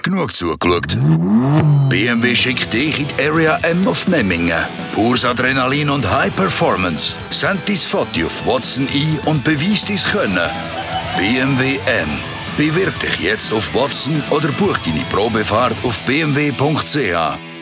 genug zugeschaut? BMW schickt dich in die Area M auf Memmingen. Pures Adrenalin und High Performance. Send dein Foto auf Watson ein und beweis dein Können. BMW M. Bewirb dich jetzt auf Watson oder buch deine Probefahrt auf bmw.ch.